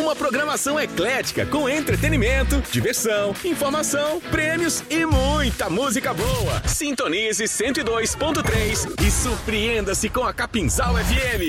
Uma programação eclética com entretenimento, diversão, informação, prêmios e muita música boa. Sintonize 102.3 e surpreenda-se com a Capinzal FM.